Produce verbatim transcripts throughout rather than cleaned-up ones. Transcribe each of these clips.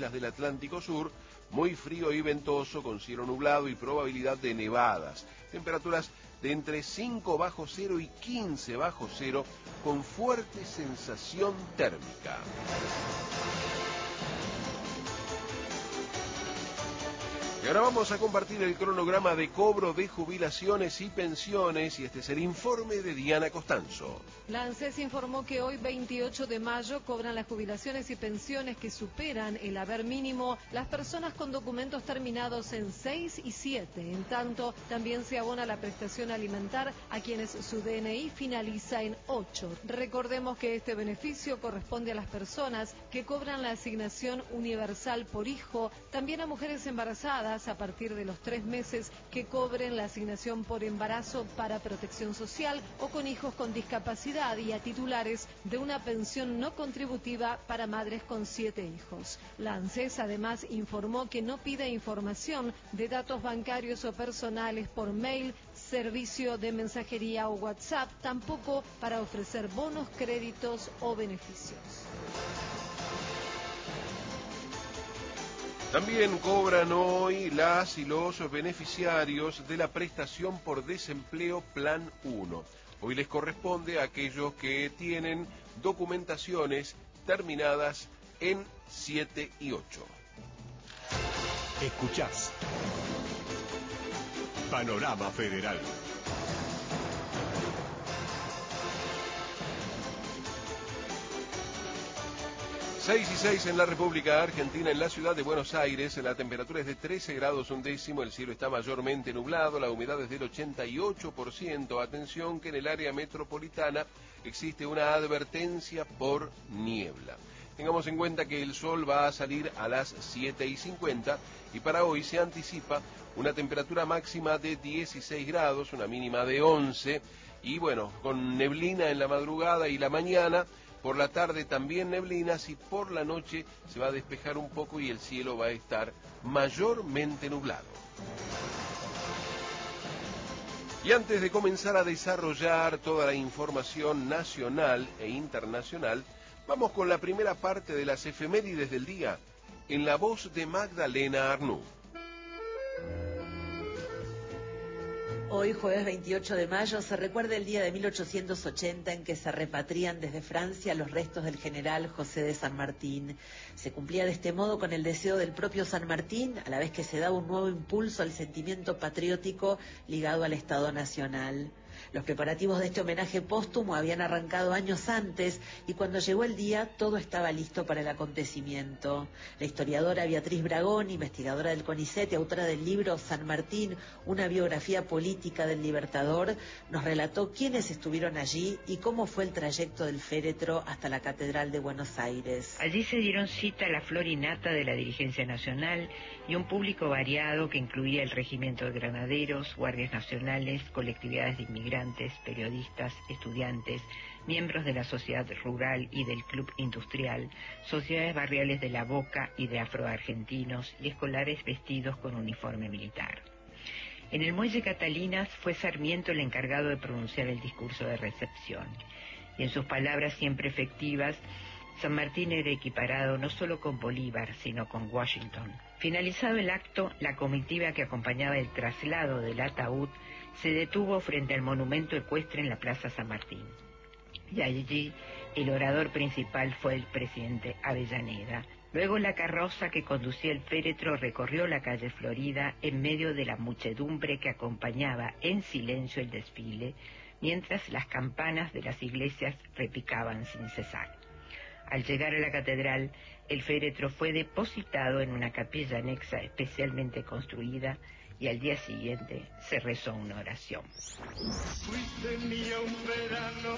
islas del Atlántico Sur, muy frío y ventoso, con cielo nublado y probabilidad de nevadas. Temperaturas de entre cinco bajo cero y quince bajo cero, con fuerte sensación térmica. Y ahora vamos a compartir el cronograma de cobro de jubilaciones y pensiones, y este es el informe de Diana Costanzo. La ANSES informó que hoy, veintiocho de mayo, cobran las jubilaciones y pensiones que superan el haber mínimo las personas con documentos terminados en seis y siete. En tanto, también se abona la prestación alimentar a quienes su D N I finaliza en ocho. Recordemos que este beneficio corresponde a las personas que cobran la asignación universal por hijo, también a mujeres embarazadas a partir de los tres meses que cobren la asignación por embarazo para protección social o con hijos con discapacidad, y a titulares de una pensión no contributiva para madres con siete hijos. La ANSES además informó que no pide información de datos bancarios o personales por mail, servicio de mensajería o WhatsApp, tampoco para ofrecer bonos, créditos o beneficios. También cobran hoy las y los beneficiarios de la prestación por desempleo Plan uno. Hoy les corresponde a aquellos que tienen documentaciones terminadas en siete y ocho. Escuchás Panorama Federal. seis y seis en la República Argentina. En la ciudad de Buenos Aires la temperatura es de trece grados un décimo, el cielo está mayormente nublado, la humedad es del ochenta y ocho por ciento. Atención que en el área metropolitana existe una advertencia por niebla. Tengamos en cuenta que el sol va a salir a las siete y cincuenta y para hoy se anticipa una temperatura máxima de dieciséis grados, una mínima de once, y bueno, con neblina en la madrugada y la mañana. Por la tarde también neblinas, y por la noche se va a despejar un poco y el cielo va a estar mayormente nublado. Y antes de comenzar a desarrollar toda la información nacional e internacional, vamos con la primera parte de las efemérides del día, en la voz de Magdalena Arnoux. Hoy, jueves veintiocho de mayo, se recuerda el día de mil ochocientos ochenta en que se repatrian desde Francia los restos del general José de San Martín. Se cumplía de este modo con el deseo del propio San Martín, a la vez que se daba un nuevo impulso al sentimiento patriótico ligado al Estado Nacional. Los preparativos de este homenaje póstumo habían arrancado años antes, y cuando llegó el día todo estaba listo para el acontecimiento. La historiadora Beatriz Bragón, investigadora del CONICET y autora del libro San Martín, una biografía política del Libertador, nos relató quiénes estuvieron allí y cómo fue el trayecto del féretro hasta la Catedral de Buenos Aires. Allí se dieron cita a la flor y nata de la dirigencia nacional y un público variado que incluía el regimiento de granaderos, guardias nacionales, colectividades de inmigrantes, periodistas, estudiantes, miembros de la sociedad rural y del club industrial, sociedades barriales de La Boca y de afroargentinos y escolares vestidos con uniforme militar. En el muelle Catalinas fue Sarmiento el encargado de pronunciar el discurso de recepción, y en sus palabras siempre efectivas, San Martín era equiparado no solo con Bolívar, sino con Washington. Finalizado el acto, la comitiva que acompañaba el traslado del ataúd se detuvo frente al monumento ecuestre en la Plaza San Martín. Y allí el orador principal fue el presidente Avellaneda. Luego la carroza que conducía el féretro recorrió la calle Florida en medio de la muchedumbre que acompañaba en silencio el desfile, mientras las campanas de las iglesias repicaban sin cesar. Al llegar a la catedral, el féretro fue depositado en una capilla anexa especialmente construida y al día siguiente se rezó una oración. Fuiste mía un verano,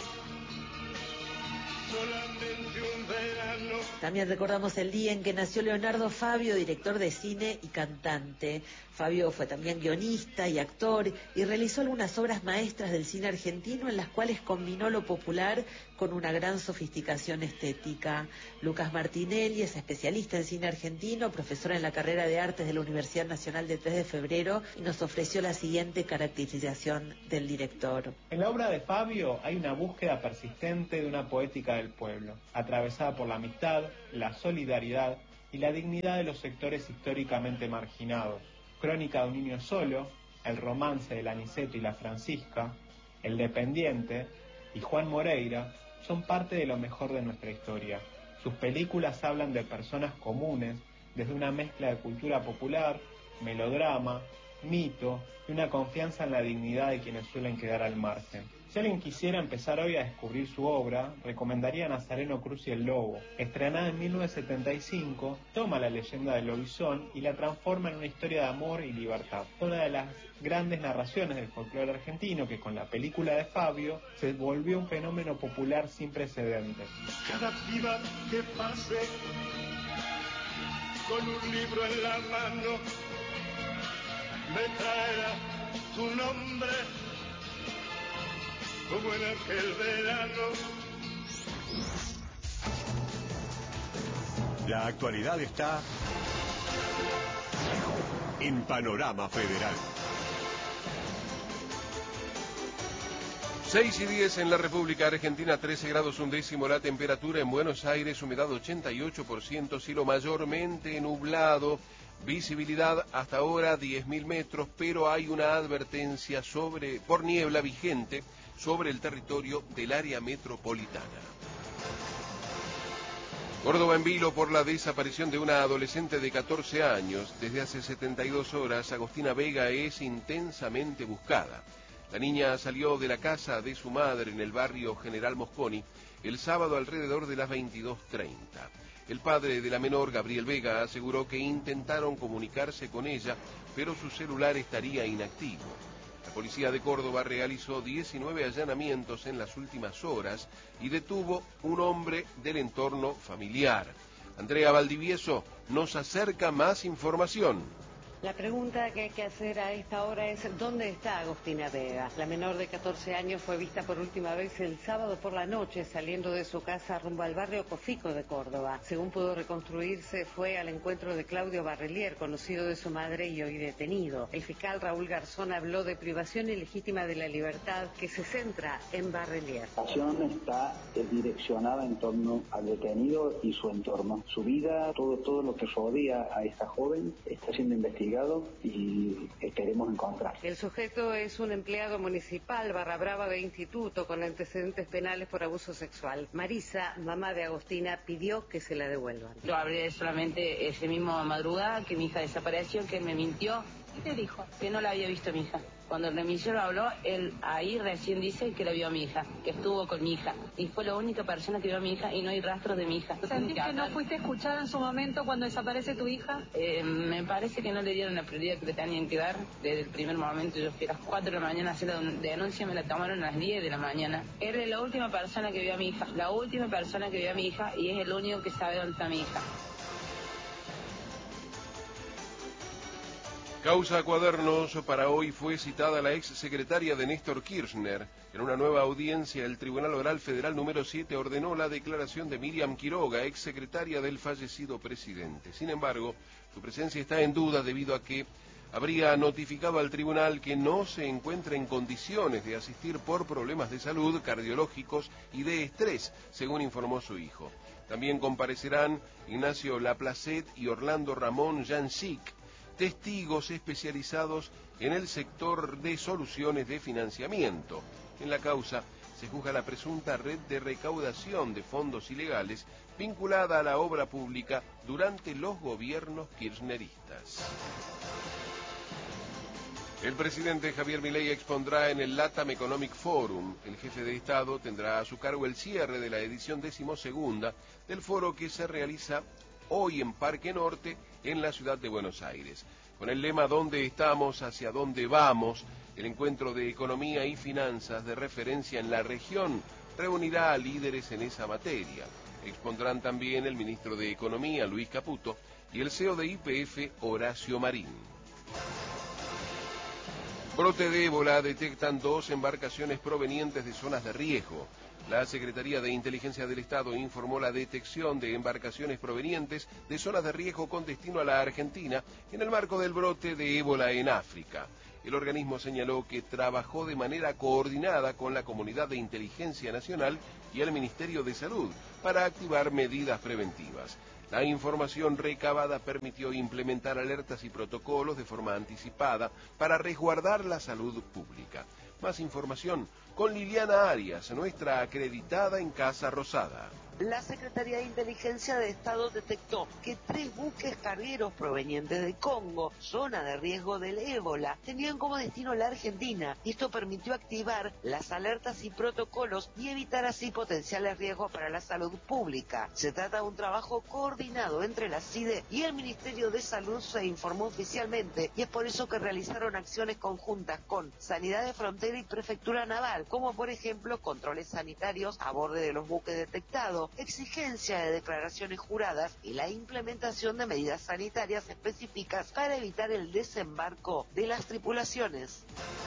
solamente un verano. También recordamos el día en que nació Leonardo Fabio, director de cine y cantante. Fabio fue también guionista y actor y realizó algunas obras maestras del cine argentino en las cuales combinó lo popular con una gran sofisticación estética. Lucas Martinelli es especialista en cine argentino, profesor en la carrera de artes de la Universidad Nacional de tres de febrero, y nos ofreció la siguiente caracterización del director. En la obra de Fabio hay una búsqueda persistente de una poética del pueblo, atravesada por la amistad, la solidaridad y la dignidad de los sectores históricamente marginados. Crónica de un niño solo, El romance del Aniceto y la Francisca, El dependiente y Juan Moreira son parte de lo mejor de nuestra historia. Sus películas hablan de personas comunes, desde una mezcla de cultura popular, melodrama, mito y una confianza en la dignidad de quienes suelen quedar al margen. Si alguien quisiera empezar hoy a descubrir su obra, recomendaría Nazareno Cruz y el Lobo. Estrenada en mil novecientos setenta y cinco, toma la leyenda del lobizón y la transforma en una historia de amor y libertad. Una de las grandes narraciones del folclore argentino que con la película de Fabio se volvió un fenómeno popular sin precedentes. Cada piba que pase con un libro en la mano me traerá tu nombre como en aquel verano. La actualidad está en Panorama Federal. seis y diez en la República Argentina, trece grados un décimo la temperatura en Buenos Aires, humedad ochenta y ocho por ciento, cielo mayormente nublado, visibilidad hasta ahora diez mil metros, pero hay una advertencia sobre por niebla vigente sobre el territorio del área metropolitana. Córdoba en vilo por la desaparición de una adolescente de catorce años. Desde hace setenta y dos horas, Agostina Vega es intensamente buscada. La niña salió de la casa de su madre en el barrio General Mosconi el sábado alrededor de las veintidós treinta. El padre de la menor, Gabriel Vega, aseguró que intentaron comunicarse con ella, pero su celular estaría inactivo. La policía de Córdoba realizó diecinueve allanamientos en las últimas horas y detuvo un hombre del entorno familiar. Andrea Valdivieso nos acerca más información. La pregunta que hay que hacer a esta hora es ¿dónde está Agostina Vega? La menor de catorce años fue vista por última vez el sábado por la noche saliendo de su casa rumbo al barrio Cofico de Córdoba. Según pudo reconstruirse, fue al encuentro de Claudio Barrelier, conocido de su madre y hoy detenido. El fiscal Raúl Garzón habló de privación ilegítima de la libertad que se centra en Barrelier. La acción está direccionada en torno al detenido y su entorno. Su vida, todo, todo lo que rodea a esta joven está siendo investigado y esperemos encontrar. El sujeto es un empleado municipal barra brava de instituto con antecedentes penales por abuso sexual. Marisa, mamá de Agostina, pidió que se la devuelvan. Yo hablé solamente ese mismo madrugada que mi hija desapareció, que él me mintió. ¿Qué te dijo? Que no la había visto a mi hija. Cuando el remisero habló, él ahí recién dice que la vio a mi hija, que estuvo con mi hija. Y fue la única persona que vio a mi hija y no hay rastros de mi hija. ¿Sentís que no fuiste escuchada en su momento cuando desaparece tu hija? Eh, me parece que no le dieron la prioridad que le tenían que dar. Desde el primer momento, yo fui a las cuatro de la mañana a hacer la denuncia, me la tomaron a las diez de la mañana. Él es la última persona que vio a mi hija, la última persona que vio a mi hija y es el único que sabe dónde está mi hija. Causa Cuadernos. Para hoy fue citada la ex secretaria de Néstor Kirchner. En una nueva audiencia, el Tribunal Oral Federal número siete ordenó la declaración de Miriam Quiroga, ex secretaria del fallecido presidente. Sin embargo, su presencia está en duda debido a que habría notificado al tribunal que no se encuentra en condiciones de asistir por problemas de salud, cardiológicos y de estrés, según informó su hijo. También comparecerán Ignacio Laplacet y Orlando Ramón Jancic, testigos especializados en el sector de soluciones de financiamiento. En la causa se juzga la presunta red de recaudación de fondos ilegales vinculada a la obra pública durante los gobiernos kirchneristas. El presidente Javier Milei expondrá en el LATAM Economic Forum. El jefe de Estado tendrá a su cargo el cierre de la edición decimosegunda del foro que se realiza hoy en Parque Norte, en la ciudad de Buenos Aires. Con el lema ¿Dónde estamos? ¿Hacia dónde vamos?, el encuentro de economía y finanzas de referencia en la región reunirá a líderes en esa materia. Expondrán también el ministro de Economía, Luis Caputo, y el C E O de Y P F, Horacio Marín. Brote de ébola. Detectan dos embarcaciones provenientes de zonas de riesgo. La Secretaría de Inteligencia del Estado informó la detección de embarcaciones provenientes de zonas de riesgo con destino a la Argentina en el marco del brote de ébola en África. El organismo señaló que trabajó de manera coordinada con la Comunidad de Inteligencia Nacional y el Ministerio de Salud para activar medidas preventivas. La información recabada permitió implementar alertas y protocolos de forma anticipada para resguardar la salud pública. Más información con Liliana Arias, nuestra acreditada en Casa Rosada. La Secretaría de Inteligencia de Estado detectó que tres buques cargueros provenientes de Congo, zona de riesgo del ébola, tenían como destino la Argentina. Esto permitió activar las alertas y protocolos y evitar así potenciales riesgos para la salud pública. Se trata de un trabajo coordinado entre la C I D E y el Ministerio de Salud, se informó oficialmente, y es por eso que realizaron acciones conjuntas con Sanidad de Frontera y Prefectura Naval, como por ejemplo controles sanitarios a bordo de los buques detectados, exigencia de declaraciones juradas y la implementación de medidas sanitarias específicas para evitar el desembarco de las tripulaciones.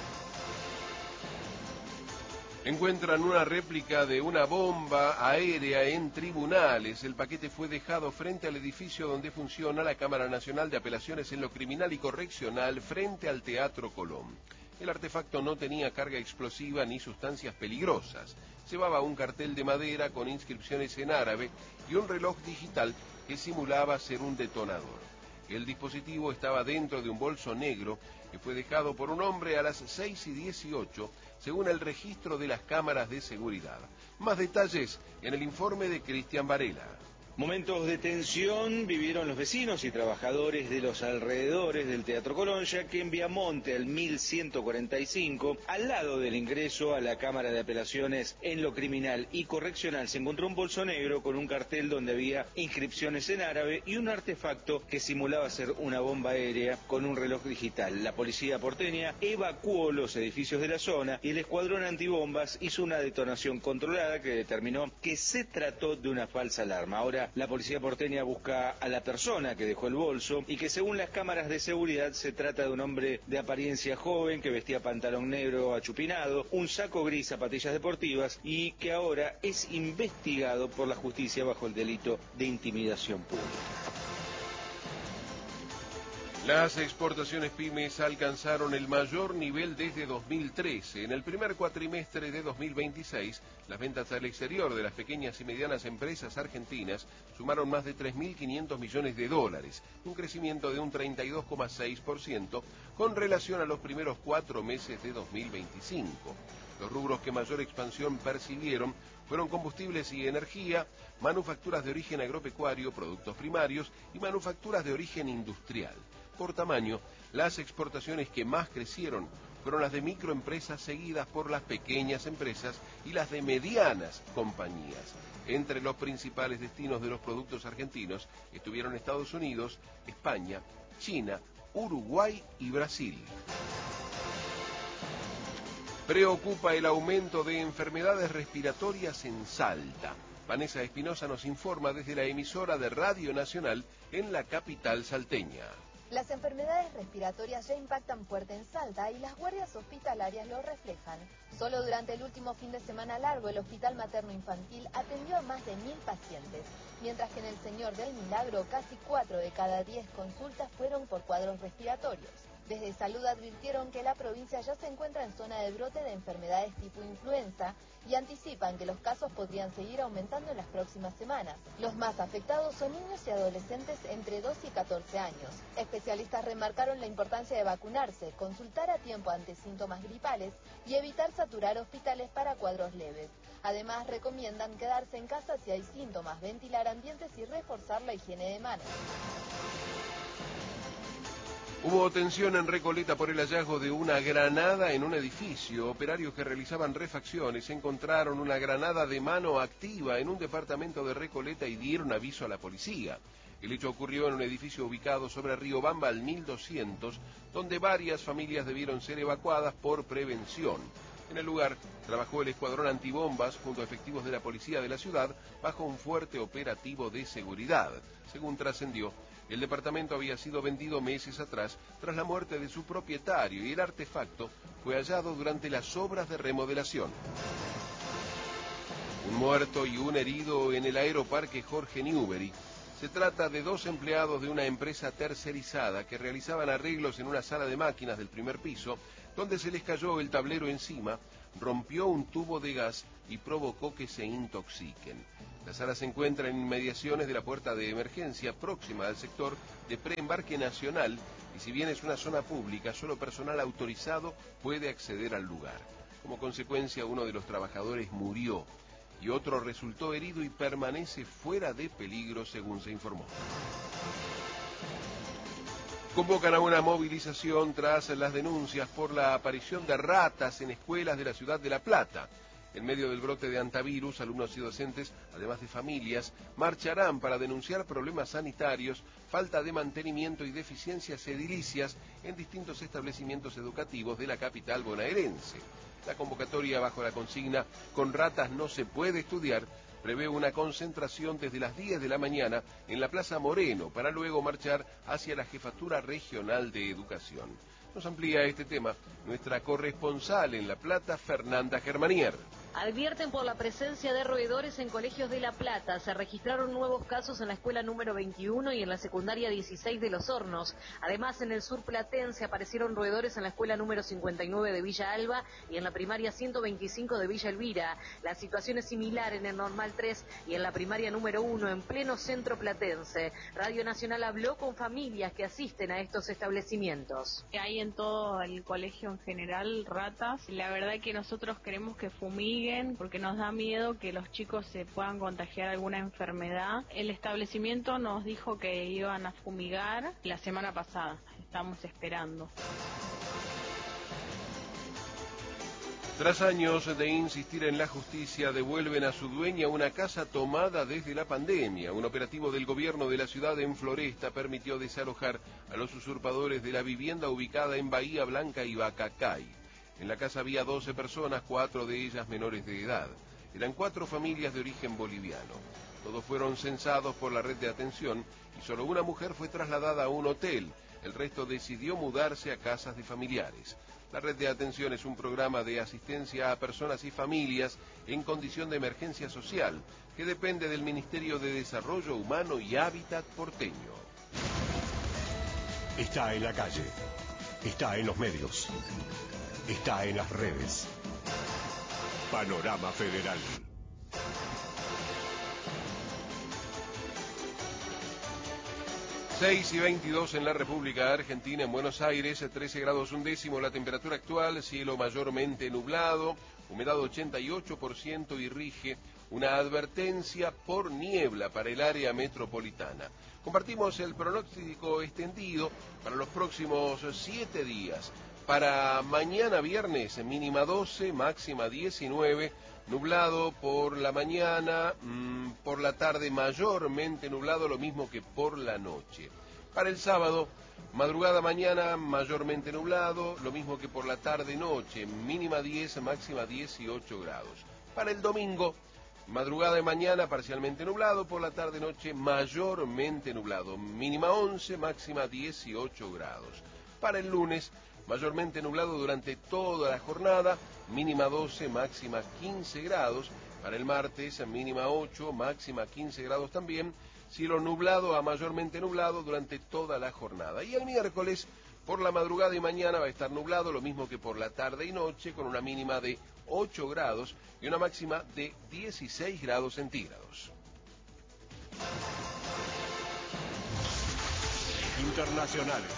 Encuentran una réplica de una bomba aérea en tribunales. El paquete fue dejado frente al edificio donde funciona la Cámara Nacional de Apelaciones en lo Criminal y Correccional, frente al Teatro Colón. El artefacto no tenía carga explosiva ni sustancias peligrosas. Llevaba un cartel de madera con inscripciones en árabe y un reloj digital que simulaba ser un detonador. El dispositivo estaba dentro de un bolso negro que fue dejado por un hombre a las seis y dieciocho, según el registro de las cámaras de seguridad. Más detalles en el informe de Cristian Varela. Momentos de tensión vivieron los vecinos y trabajadores de los alrededores del Teatro Colón, ya que en Viamonte, al mil ciento cuarenta y cinco, al lado del ingreso a la Cámara de Apelaciones en lo Criminal y Correccional, se encontró un bolso negro con un cartel donde había inscripciones en árabe y un artefacto que simulaba ser una bomba aérea con un reloj digital. La policía porteña evacuó los edificios de la zona y el escuadrón antibombas hizo una detonación controlada que determinó que se trató de una falsa alarma. Ahora, la policía porteña busca a la persona que dejó el bolso y que, según las cámaras de seguridad, se trata de un hombre de apariencia joven que vestía pantalón negro achupinado, un saco gris, zapatillas deportivas, y que ahora es investigado por la justicia bajo el delito de intimidación pública. Las exportaciones pymes alcanzaron el mayor nivel desde dos mil trece. En el primer cuatrimestre de dos mil veintiséis, las ventas al exterior de las pequeñas y medianas empresas argentinas sumaron más de tres mil quinientos millones de dólares, un crecimiento de un treinta y dos coma seis por ciento con relación a los primeros cuatro meses de dos mil veinticinco. Los rubros que mayor expansión percibieron fueron combustibles y energía, manufacturas de origen agropecuario, productos primarios y manufacturas de origen industrial. Por tamaño, las exportaciones que más crecieron fueron las de microempresas, seguidas por las pequeñas empresas y las de medianas compañías. Entre los principales destinos de los productos argentinos estuvieron Estados Unidos, España, China, Uruguay y Brasil. Preocupa el aumento de enfermedades respiratorias en Salta. Vanessa Espinosa nos informa desde la emisora de Radio Nacional en la capital salteña. Las enfermedades respiratorias ya impactan fuerte en Salta y las guardias hospitalarias lo reflejan. Solo durante el último fin de semana largo, el Hospital Materno Infantil atendió a más de mil pacientes, mientras que en el Señor del Milagro casi cuatro de cada diez consultas fueron por cuadros respiratorios. Desde Salud advirtieron que la provincia ya se encuentra en zona de brote de enfermedades tipo influenza y anticipan que los casos podrían seguir aumentando en las próximas semanas. Los más afectados son niños y adolescentes entre dos y catorce años. Especialistas remarcaron la importancia de vacunarse, consultar a tiempo ante síntomas gripales y evitar saturar hospitales para cuadros leves. Además, recomiendan quedarse en casa si hay síntomas, ventilar ambientes y reforzar la higiene de manos. Hubo tensión en Recoleta por el hallazgo de una granada en un edificio. Operarios que realizaban refacciones encontraron una granada de mano activa en un departamento de Recoleta y dieron aviso a la policía. El hecho ocurrió en un edificio ubicado sobre Riobamba al mil doscientos, donde varias familias debieron ser evacuadas por prevención. En el lugar trabajó el escuadrón antibombas junto a efectivos de la policía de la ciudad bajo un fuerte operativo de seguridad. Según trascendió, el departamento había sido vendido meses atrás tras la muerte de su propietario y el artefacto fue hallado durante las obras de remodelación. Un muerto y un herido en el aeroparque Jorge Newbery. Se trata de dos empleados de una empresa tercerizada que realizaban arreglos en una sala de máquinas del primer piso, donde se les cayó el tablero encima, rompió un tubo de gas y provocó que se intoxiquen. La sala se encuentra en inmediaciones de la puerta de emergencia próxima al sector de preembarque nacional y si bien es una zona pública, solo personal autorizado puede acceder al lugar. Como consecuencia, uno de los trabajadores murió y otro resultó herido y permanece fuera de peligro, según se informó. Convocan a una movilización tras las denuncias por la aparición de ratas en escuelas de la ciudad de La Plata. En medio del brote de antivirus, alumnos y docentes, además de familias, marcharán para denunciar problemas sanitarios, falta de mantenimiento y deficiencias edilicias en distintos establecimientos educativos de la capital bonaerense. La convocatoria bajo la consigna "Con ratas no se puede estudiar" prevé una concentración desde las diez de la mañana en la Plaza Moreno para luego marchar hacia la Jefatura Regional de Educación. Nos amplía este tema nuestra corresponsal en La Plata, Fernanda Germanier. Advierten por la presencia de roedores en colegios de La Plata. Se registraron nuevos casos en la escuela número veintiuno y en la secundaria dieciséis de Los Hornos. Además, en el sur platense aparecieron roedores en la escuela número cincuenta y nueve de Villa Alba y en la primaria ciento veinticinco de Villa Elvira. La situación es similar en el Normal tres y en la primaria número uno en pleno centro platense. Radio Nacional habló con familias que asisten a estos establecimientos. Hay en todo el colegio en general ratas. La verdad que nosotros queremos que fumiguen porque nos da miedo que los chicos se puedan contagiar alguna enfermedad. El establecimiento nos dijo que iban a fumigar la semana pasada. Estamos esperando. Tras años de insistir en la justicia, devuelven a su dueña una casa tomada desde la pandemia. Un operativo del gobierno de la ciudad en Floresta permitió desalojar a los usurpadores de la vivienda ubicada en Bahía Blanca y Bacacay. En la casa había doce personas, cuatro de ellas menores de edad. Eran cuatro familias de origen boliviano. Todos fueron censados por la red de atención y solo una mujer fue trasladada a un hotel. El resto decidió mudarse a casas de familiares. La red de atención es un programa de asistencia a personas y familias en condición de emergencia social que depende del Ministerio de Desarrollo Humano y Hábitat porteño. Está en la calle, está en los medios, está en las redes. Panorama Federal. seis y veintidós en la República Argentina, en Buenos Aires, trece grados un décimo la temperatura actual, cielo mayormente nublado, humedad ochenta y ocho por ciento y rige una advertencia por niebla para el área metropolitana. Compartimos el pronóstico extendido para los próximos siete días. Para mañana viernes, mínima doce, máxima diecinueve, nublado por la mañana, mmm, por la tarde mayormente nublado, lo mismo que por la noche. Para el sábado, madrugada mañana mayormente nublado, lo mismo que por la tarde-noche, mínima diez, máxima dieciocho grados. Para el domingo, madrugada y mañana parcialmente nublado, por la tarde-noche mayormente nublado, mínima once, máxima dieciocho grados. Para el lunes, mayormente nublado durante toda la jornada, mínima doce, máxima quince grados. Para el martes, mínima ocho, máxima quince grados también. Cielo nublado a mayormente nublado durante toda la jornada. Y el miércoles, por la madrugada y mañana va a estar nublado, lo mismo que por la tarde y noche, con una mínima de ocho grados y una máxima de dieciséis grados centígrados. Internacionales.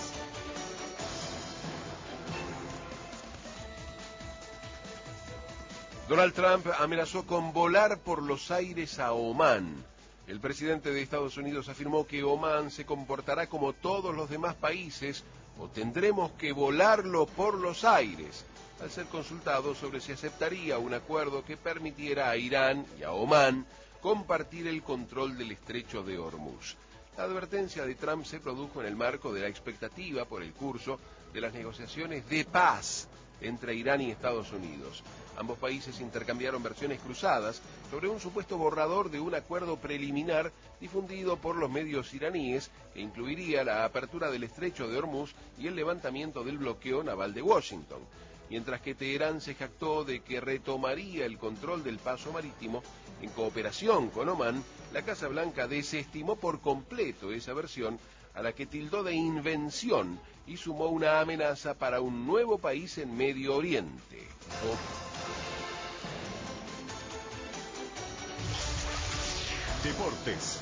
Donald Trump amenazó con volar por los aires a Omán. El presidente de Estados Unidos afirmó que Omán se comportará como todos los demás países o tendremos que volarlo por los aires, al ser consultado sobre si aceptaría un acuerdo que permitiera a Irán y a Omán compartir el control del estrecho de Hormuz. La advertencia de Trump se produjo en el marco de la expectativa por el curso de las negociaciones de paz entre Irán y Estados Unidos. Ambos países intercambiaron versiones cruzadas sobre un supuesto borrador de un acuerdo preliminar difundido por los medios iraníes que incluiría la apertura del estrecho de Hormuz y el levantamiento del bloqueo naval de Washington. Mientras que Teherán se jactó de que retomaría el control del paso marítimo en cooperación con Omán, la Casa Blanca desestimó por completo esa versión, a la que tildó de invención y sumó una amenaza para un nuevo país en Medio Oriente. Oh. Deportes.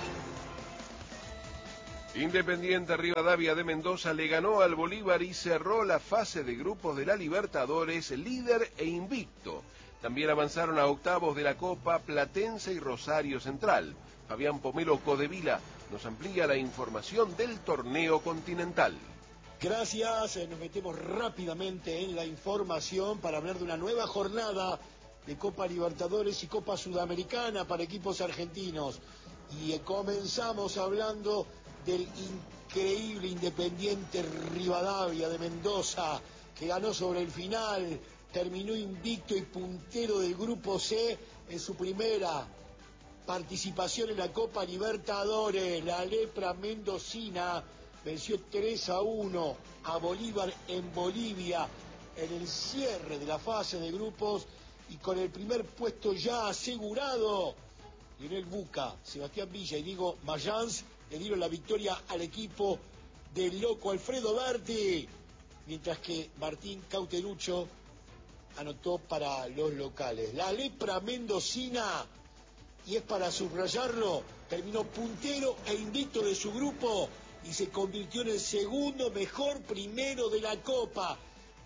Independiente Rivadavia de Mendoza le ganó al Bolívar y cerró la fase de grupos de la Libertadores, líder e invicto. También avanzaron a octavos de la Copa Platense y Rosario Central. Fabián Pomelo Codevila nos amplía la información del torneo continental. Gracias, nos metemos rápidamente en la información para hablar de una nueva jornada de Copa Libertadores y Copa Sudamericana para equipos argentinos. Y comenzamos hablando del increíble Independiente Rivadavia de Mendoza, que ganó sobre el final, terminó invicto y puntero del Grupo C en su primera participación en la Copa Libertadores. La lepra mendocina venció tres a uno a Bolívar en Bolivia en el cierre de la fase de grupos y con el primer puesto ya asegurado. Lionel Buca, Sebastián Villa y Diego Mayans le dieron la victoria al equipo del loco Alfredo Berti, mientras que Martín Cauterucho anotó para los locales. La lepra mendocina, y es para subrayarlo, terminó puntero e invicto de su grupo y se convirtió en el segundo mejor primero de la Copa.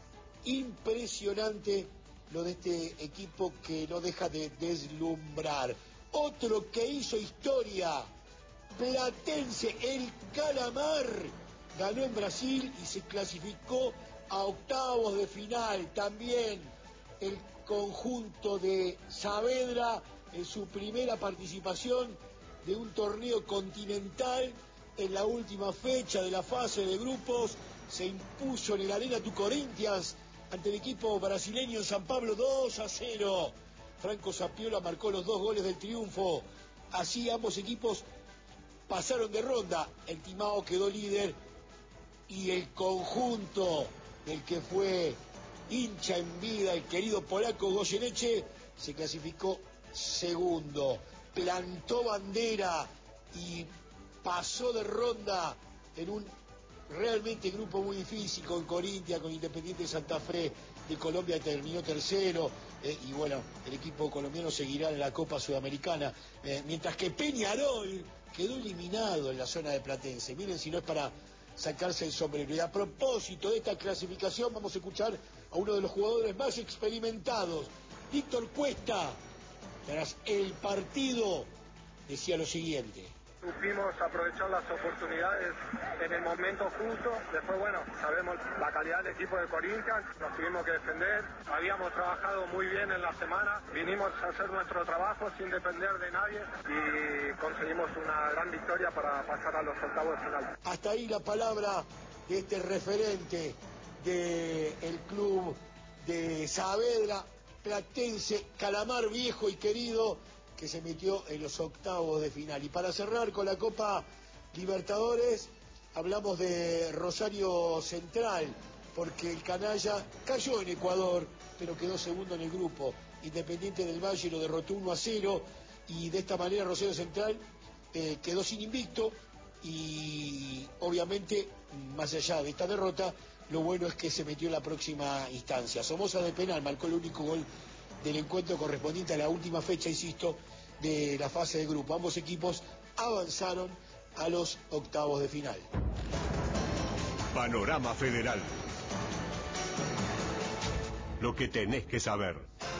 Impresionante lo de este equipo que no deja de deslumbrar. Otro que hizo historia, Platense, el Calamar, ganó en Brasil y se clasificó a octavos de final. También el conjunto de Saavedra en su primera participación de un torneo continental en la última fecha de la fase de grupos se impuso en el Arena Tu Corinthians ante el equipo brasileño en San Pablo dos a cero. Franco Zapiola marcó los dos goles del triunfo. Así ambos equipos pasaron de ronda. El Timao quedó líder y el conjunto del que fue hincha en vida, el querido polaco Goyeneche, se clasificó segundo. Plantó bandera y pasó de ronda en un realmente grupo muy difícil con Corinthians, con Independiente Santa Fe de Colombia, terminó tercero, eh, y bueno, el equipo colombiano seguirá en la Copa Sudamericana, eh, mientras que Peñarol quedó eliminado en la zona de Platense. Miren si no es para sacarse el sombrero. Y a propósito de esta clasificación, vamos a escuchar a uno de los jugadores más experimentados, Víctor Cuesta. Tras el partido decía lo siguiente: supimos aprovechar las oportunidades en el momento justo. Después, bueno, sabemos la calidad del equipo de Corinthians, nos tuvimos que defender. Habíamos trabajado muy bien en la semana, vinimos a hacer nuestro trabajo sin depender de nadie y conseguimos una gran victoria para pasar a los octavos de final. Hasta ahí la palabra de este referente del club de Saavedra, Platense, Calamar viejo y querido, que se metió en los octavos de final. Y para cerrar con la Copa Libertadores, hablamos de Rosario Central, porque el canalla cayó en Ecuador, pero quedó segundo en el grupo. Independiente del Valle lo derrotó uno a cero, y de esta manera Rosario Central eh, quedó sin invicto, y obviamente, más allá de esta derrota, lo bueno es que se metió en la próxima instancia. Somoza de penal marcó el único gol del encuentro correspondiente a la última fecha, insisto, de la fase de grupo. Ambos equipos avanzaron a los octavos de final. Panorama Federal. Lo que tenés que saber.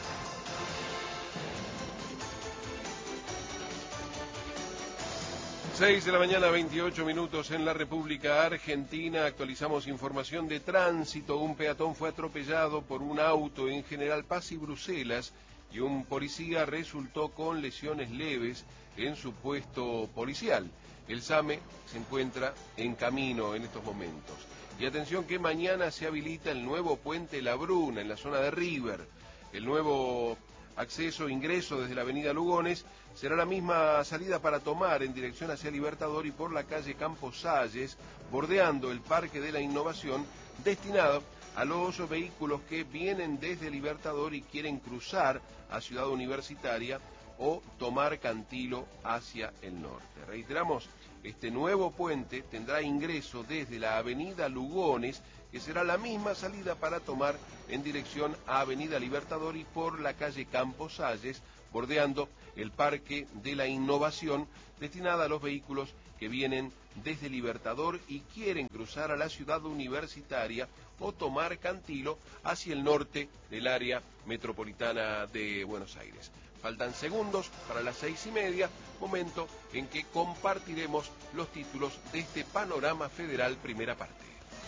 seis de la mañana, veintiocho minutos en la República Argentina. Actualizamos información de tránsito. Un peatón fue atropellado por un auto en General Paz y Bruselas y un policía resultó con lesiones leves en su puesto policial. El SAME se encuentra en camino en estos momentos. Y atención que mañana se habilita el nuevo puente La Bruna en la zona de River. El nuevo acceso e ingreso desde la avenida Lugones será la misma salida para tomar en dirección hacia Libertador y por la calle Campos Salles, bordeando el Parque de la Innovación, destinado a los vehículos que vienen desde Libertador y quieren cruzar a Ciudad Universitaria o tomar Cantilo hacia el norte. Reiteramos, este nuevo puente tendrá ingreso desde la avenida Lugones, que será la misma salida para tomar en dirección a Avenida Libertador y por la calle Campos Salles bordeando el Parque de la Innovación, destinada a los vehículos que vienen desde Libertador y quieren cruzar a la ciudad universitaria o tomar Cantilo hacia el norte del área metropolitana de Buenos Aires. Faltan segundos para las seis y media, momento en que compartiremos los títulos de este Panorama Federal primera parte.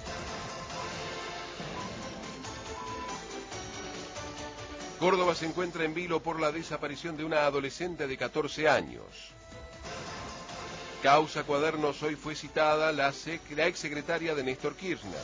Córdoba se encuentra en vilo por la desaparición de una adolescente de catorce años. Causa Cuadernos, hoy fue citada la, sec- la exsecretaria de Néstor Kirchner.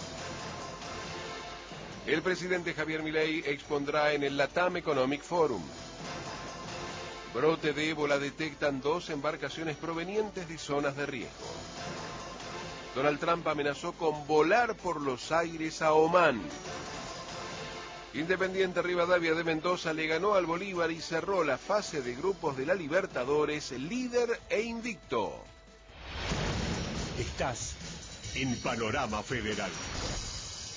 El presidente Javier Milei expondrá en el Latam Economic Forum. Brote de ébola detectan dos embarcaciones provenientes de zonas de riesgo. Donald Trump amenazó con volar por los aires a Omán. Independiente Rivadavia de Mendoza le ganó al Bolívar y cerró la fase de grupos de la Libertadores, líder e invicto. Estás en Panorama Federal.